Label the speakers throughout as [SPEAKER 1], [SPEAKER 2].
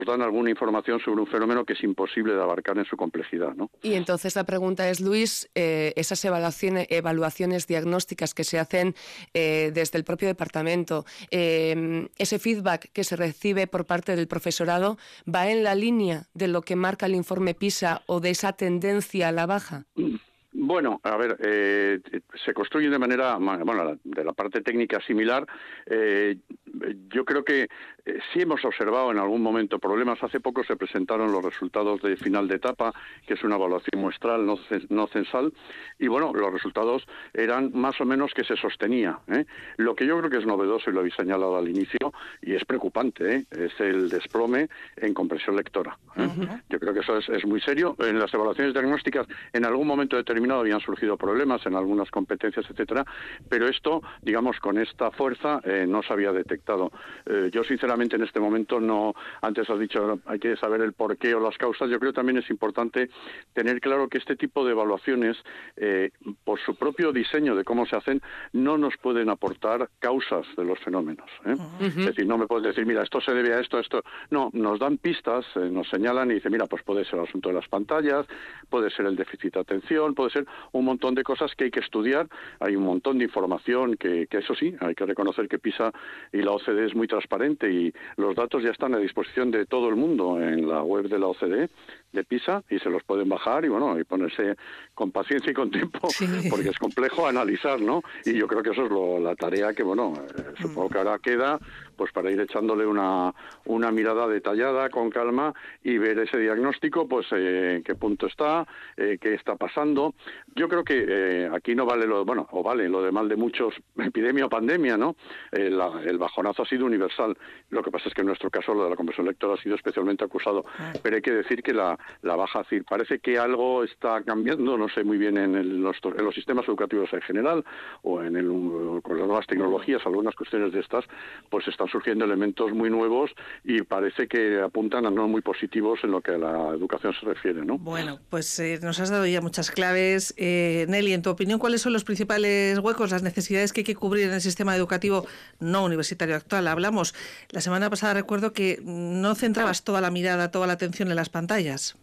[SPEAKER 1] dan alguna información sobre un fenómeno que es imposible de abarcar en su complejidad, ¿no?
[SPEAKER 2] Y entonces la pregunta es, Luis, esas evaluaciones diagnósticas que se hacen desde el propio departamento, ese feedback que se recibe por parte del profesorado, ¿va en la línea de lo que marca el informe PISA o de esa tendencia a la baja?
[SPEAKER 1] Bueno, a ver, se construye de manera, bueno, de la parte técnica similar. Yo creo que sí hemos observado en algún momento problemas. Hace poco se presentaron los resultados de final de etapa, que es una evaluación muestral, no censal, y bueno, los resultados eran más o menos que se sostenía, ¿eh? Lo que yo creo que es novedoso, y lo habéis señalado al inicio, y es preocupante, es el desplome en comprensión lectora, ¿eh? Yo creo que eso es muy serio. En las evaluaciones diagnósticas, en algún momento determinado habían surgido problemas en algunas competencias, etcétera, pero esto, digamos, con esta fuerza no se había detectado. Yo sinceramente en este momento no, antes has dicho hay que saber el porqué o las causas. Yo creo que también es importante tener claro que este tipo de evaluaciones, por su propio diseño de cómo se hacen, no nos pueden aportar causas de los fenómenos, ¿eh? Es decir, no me puedes decir, mira, esto se debe a esto. No, nos dan pistas, nos señalan y dicen, mira, pues puede ser el asunto de las pantallas, puede ser el déficit de atención, puede ser un montón de cosas que hay que estudiar. Hay un montón de información que eso sí, hay que reconocer que PISA y la OCDE es muy transparente y los datos ya están a disposición de todo el mundo en la web de la OCDE, de PISA, y se los pueden bajar y bueno, y ponerse con paciencia y con tiempo, sí, porque es complejo analizar, ¿no? Y yo creo que eso es la tarea que, bueno, supongo que ahora queda pues para ir echándole una mirada detallada, con calma, y ver ese diagnóstico, pues en qué punto está, qué está pasando. Yo creo que aquí no vale vale lo de mal de muchos, epidemia o pandemia, ¿no? El bajonazo ha sido universal. Lo que pasa es que en nuestro caso lo de la comprensión lectora ha sido especialmente acusado. Pero hay que decir que la baja, decir, parece que algo está cambiando, no sé muy bien en los sistemas educativos en general, o con las nuevas tecnologías, algunas cuestiones de estas, pues están surgiendo elementos muy nuevos y parece que apuntan a no muy positivos en lo que a la educación se refiere, ¿no?
[SPEAKER 3] Bueno, pues nos has dado ya muchas claves. Nelly, en tu opinión, ¿cuáles son los principales huecos, las necesidades que hay que cubrir en el sistema educativo no universitario actual? Hablamos, la semana pasada recuerdo que no centrabas toda la mirada, toda la atención en las pantallas.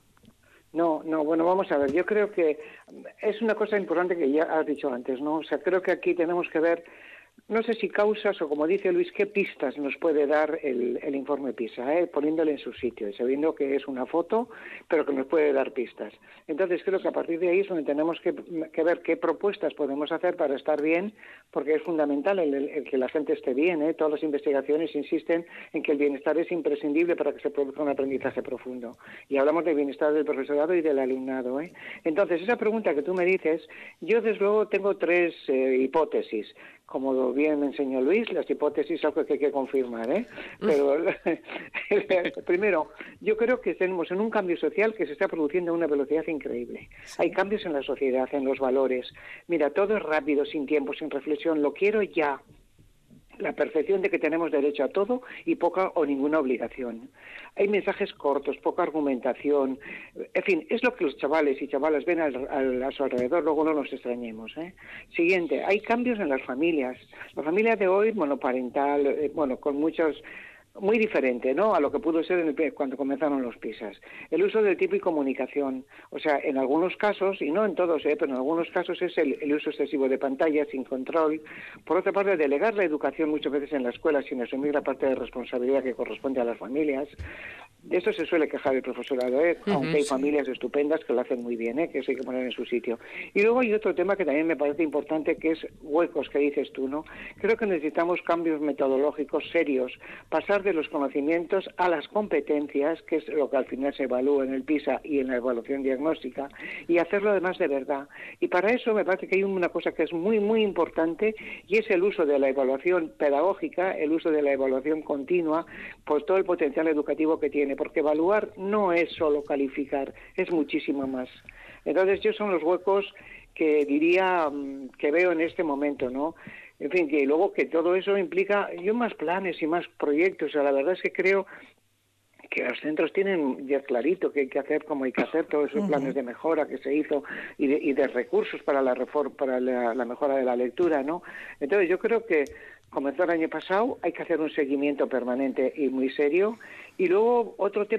[SPEAKER 4] No, bueno, vamos a ver, yo creo que es una cosa importante que ya has dicho antes, ¿no? O sea, creo que aquí tenemos que ver, no sé si causas o, como dice Luis, qué pistas nos puede dar el informe PISA, poniéndole en su sitio y sabiendo que es una foto, pero que nos puede dar pistas. Entonces creo que a partir de ahí es donde tenemos que ver qué propuestas podemos hacer para estar bien, porque es fundamental el que la gente esté bien, Todas las investigaciones insisten en que el bienestar es imprescindible para que se produzca un aprendizaje profundo. Y hablamos del bienestar del profesorado y del alumnado, Entonces, esa pregunta que tú me dices, yo desde luego tengo tres hipótesis. Como bien me enseñó Luis, las hipótesis son algo que hay que confirmar, Pero primero, yo creo que tenemos en un cambio social que se está produciendo a una velocidad increíble. Hay cambios en la sociedad, en los valores. Mira, todo es rápido, sin tiempo, sin reflexión. Lo quiero ya. La percepción de que tenemos derecho a todo y poca o ninguna obligación. Hay mensajes cortos, poca argumentación. En fin, es lo que los chavales y chavalas ven a su alrededor, luego no nos extrañemos. Siguiente, hay cambios en las familias. La familia de hoy, monoparental, con muchos... muy diferente, ¿no?, a lo que pudo ser cuando comenzaron los PISAs. El uso del tiempo y comunicación. O sea, en algunos casos, y no en todos, pero en algunos casos es el uso excesivo de pantallas sin control. Por otra parte, delegar la educación muchas veces en la escuela sin asumir la parte de responsabilidad que corresponde a las familias. De esto se suele quejar el profesorado, aunque hay familias estupendas que lo hacen muy bien, que eso hay que poner en su sitio. Y luego hay otro tema que también me parece importante, que es huecos, que dices tú, ¿no? Creo que necesitamos cambios metodológicos serios, pasar de los conocimientos a las competencias, que es lo que al final se evalúa en el PISA y en la evaluación diagnóstica, y hacerlo además de verdad. Y para eso me parece que hay una cosa que es muy, muy importante, y es el uso de la evaluación pedagógica, el uso de la evaluación continua, por todo el potencial educativo que tiene, porque evaluar no es solo calificar, es muchísimo más. Entonces, yo son los huecos que diría que veo en este momento, ¿no? En fin, que luego que todo eso implica más planes y más proyectos. O sea, la verdad es que creo que los centros tienen ya clarito que hay que hacer, como hay que hacer, todos esos planes de mejora que se hizo y de recursos para la mejora de la lectura, ¿no? Entonces yo creo que comenzó el año pasado, hay que hacer un seguimiento permanente y muy serio. Y luego otro tema